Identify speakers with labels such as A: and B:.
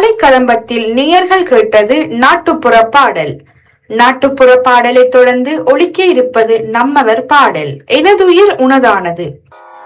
A: கதை கதம்பத்தில் நேயர்கள் கேட்டது நாட்டுப்புற பாடல். நாட்டுப்புற பாடலை தொடர்ந்து ஒலிக்க இருப்பது நம்மவர் பாடல். எனதுயிர் உனதானது.